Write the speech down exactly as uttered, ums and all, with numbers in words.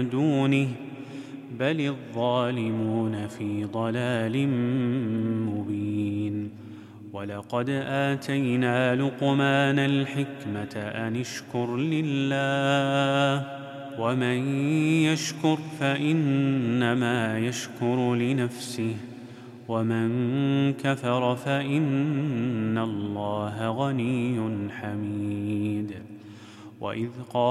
دونه بل الظالمون في ضلال مبين. ولقد آتينا لقمان الحكمة أن اشكر لله ومن يشكر فإنما يشكر لنفسه ومن كفر فإن الله غني حميد. وإذ قال